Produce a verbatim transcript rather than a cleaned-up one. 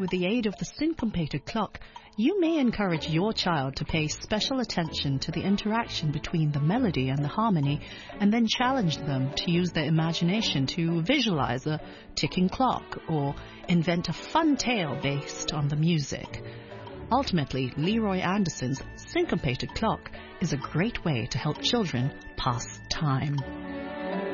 with the aid of the syncopated clock, you may encourage your child to pay special attention to the interaction between the melody and the harmony, and then challenge them to use their imagination to visualize a ticking clock or invent a fun tale based on the music. Ultimately, Leroy Anderson's syncopated clock is a great way to help children pass time.